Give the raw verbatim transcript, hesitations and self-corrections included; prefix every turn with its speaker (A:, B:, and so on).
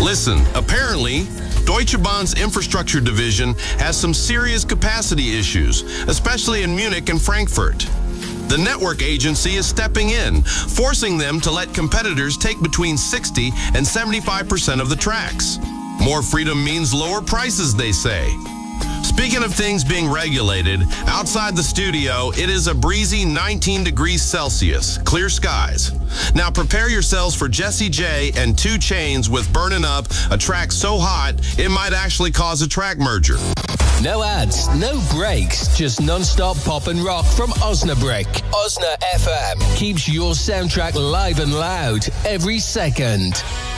A: Listen, apparently, Deutsche Bahn's infrastructure division has some serious capacity issues, especially in Munich and Frankfurt. The network agency is stepping in, forcing them to let competitors take between sixty and seventy-five percent of the tracks. More freedom means lower prices, they say. Speaking of things being regulated, outside the studio, it is a breezy nineteen degrees Celsius, clear skies. Now prepare yourselves for Jessie J and two Chainz with Burnin' Up, a track so hot, it might actually cause a track merger.
B: No ads, no breaks, just non-stop pop and rock from Osnabrück. Osna F M keeps your soundtrack live and loud every second.